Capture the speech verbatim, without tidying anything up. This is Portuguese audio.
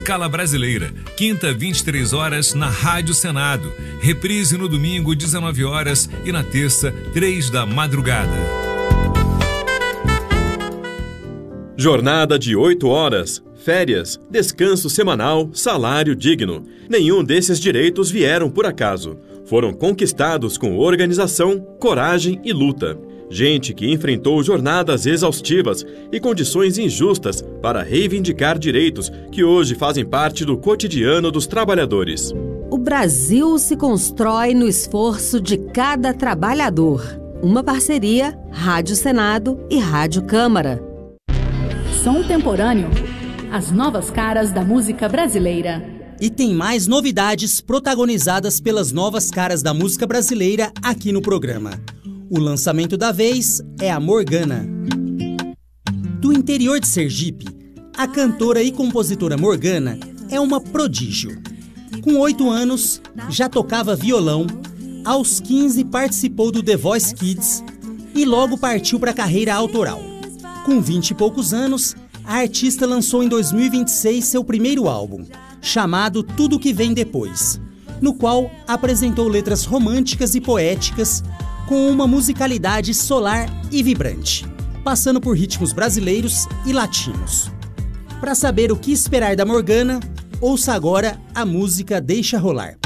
Escala Brasileira, quinta, vinte e três horas, na Rádio Senado. Reprise no domingo, dezenove horas e na terça, três da madrugada. Jornada de oito horas, férias, descanso semanal, salário digno. Nenhum desses direitos vieram por acaso. Foram conquistados com organização, coragem e luta. Gente que enfrentou jornadas exaustivas e condições injustas para reivindicar direitos que hoje fazem parte do cotidiano dos trabalhadores. O Brasil se constrói no esforço de cada trabalhador. Uma parceria Rádio Senado e Rádio Câmara. Som Temporâneo, as novas caras da música brasileira. E tem mais novidades protagonizadas pelas novas caras da música brasileira aqui no programa. O lançamento da vez é a Morgana. Do interior de Sergipe, a cantora e compositora Morgana é uma prodígio. Com oito anos, já tocava violão, aos quinze participou do The Voice Kids e logo partiu para a carreira autoral. Com vinte e poucos anos, a artista lançou em dois mil e vinte e seis seu primeiro álbum, chamado Tudo Que Vem Depois, no qual apresentou letras românticas e poéticas com uma musicalidade solar e vibrante, passando por ritmos brasileiros e latinos. Para saber o que esperar da Morgana, ouça agora a música Deixa Rolar.